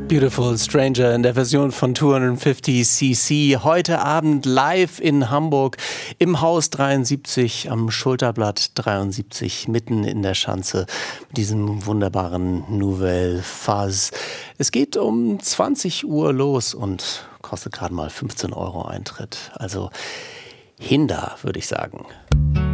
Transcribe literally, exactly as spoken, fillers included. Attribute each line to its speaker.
Speaker 1: Beautiful Stranger in der Version von zweihundertfünfzig Cc. Heute Abend live in Hamburg im Haus dreiundsiebzig am Schulterblatt dreiundsiebzig, mitten in der Schanze, mit diesem wunderbaren Nouvelle Phase. Es geht um zwanzig Uhr los und kostet gerade mal fünfzehn Euro Eintritt. Also Hinder, würde ich sagen.